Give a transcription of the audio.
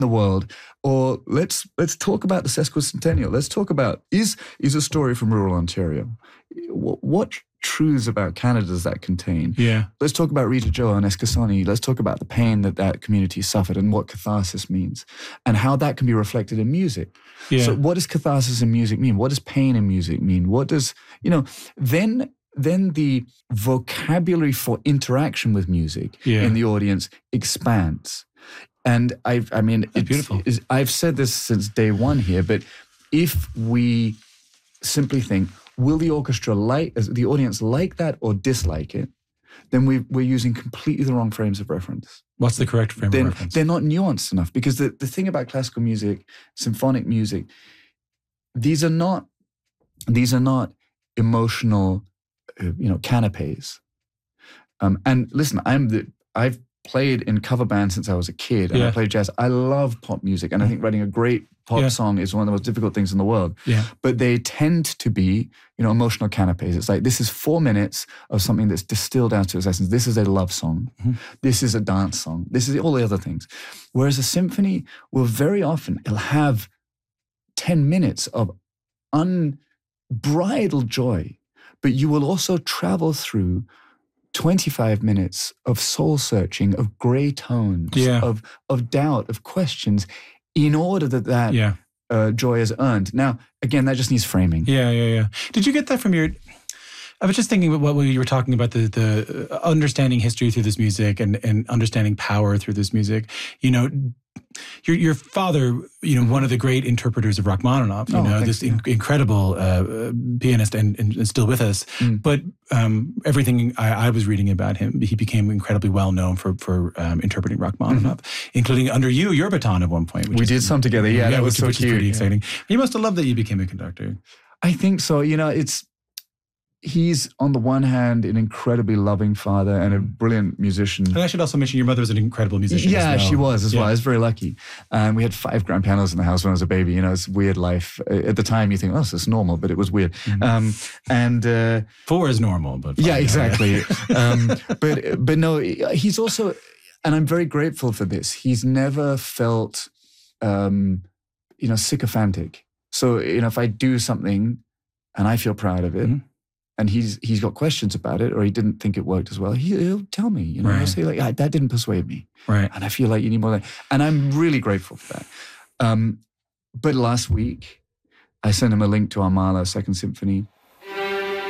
the world. Or let's talk about the sesquicentennial. Let's talk about, is a story from rural Ontario. What truths about Canada does that contain? Yeah. Let's talk about Rita Joa and Eskasoni. Let's talk about the pain that community suffered and what catharsis means and how that can be reflected in music. Yeah. So what does catharsis in music mean? What does pain in music mean? What does, then the vocabulary for interaction with music in the audience expands. And it's beautiful. I've said this since day one here, but if we simply think, will the orchestra the audience like that or dislike it? Then we're using completely the wrong frames of reference. What's the correct frame of reference? They're not nuanced enough, because the thing about classical music, symphonic music, these are not emotional, canapes. And listen, I've played in cover bands since I was a kid, and I played jazz. I love pop music, and I think writing a great pop song is one of the most difficult things in the world. Yeah. But they tend to be, emotional canapes. It's like, this is 4 minutes of something that's distilled down to its essence. This is a love song. Mm-hmm. This is a dance song. This is all the other things. Whereas a symphony will very often, it'll have 10 minutes of unbridled joy, but you will also travel through 25 minutes of soul searching, of gray tones, of doubt, of questions, in order that joy is earned. Now, again, that just needs framing. Yeah. Did you get that from I was just thinking about what you were talking about, the understanding history through this music and understanding power through this music. Your father, one of the great interpreters of Rachmaninoff, this incredible pianist and still with us. Mm. But everything I was reading about him, he became incredibly well known for interpreting Rachmaninoff, including under your baton at one point. We did some together. Yeah, that was so cute. Is pretty exciting. You must have loved that you became a conductor. I think so. He's, on the one hand, an incredibly loving father and a brilliant musician. And I should also mention your mother was an incredible musician as well. Yeah, she was as well. I was very lucky. We had 5 grand pianos in the house when I was a baby. It's a weird life. At the time, you think, this is normal, but it was weird. Mm-hmm. 4 is normal, but... Yeah, exactly. But no, he's also... And I'm very grateful for this. He's never felt, sycophantic. So, if I do something and I feel proud of it, and he's got questions about it, or he didn't think it worked as well, he'll tell me, he'll say that didn't persuade me. Right. And I feel like you need more than, and I'm really grateful for that. But last week, I sent him a link to our Mahler Second Symphony,